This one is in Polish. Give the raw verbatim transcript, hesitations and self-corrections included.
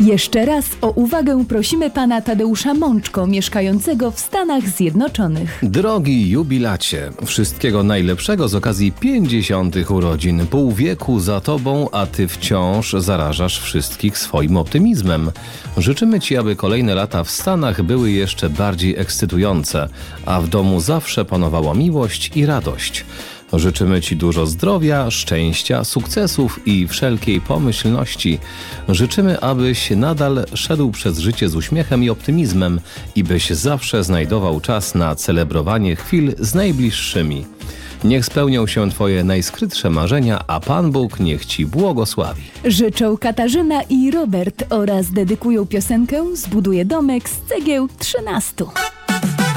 Jeszcze raz o uwagę prosimy pana Tadeusza Mączko, mieszkającego w Stanach Zjednoczonych. Drogi jubilacie, wszystkiego najlepszego z okazji pięćdziesiątych urodzin. Pół wieku za tobą, a ty wciąż zarażasz wszystkich swoim optymizmem. Życzymy ci, aby kolejne lata w Stanach były jeszcze bardziej ekscytujące, a w domu zawsze panowała miłość i radość. Życzymy ci dużo zdrowia, szczęścia, sukcesów i wszelkiej pomyślności. Życzymy, abyś nadal szedł przez życie z uśmiechem i optymizmem i byś zawsze znajdował czas na celebrowanie chwil z najbliższymi. Niech spełnią się twoje najskrytsze marzenia, a Pan Bóg niech ci błogosławi. Życzą Katarzyna i Robert oraz dedykują piosenkę "Zbuduję domek z cegieł trzynastu".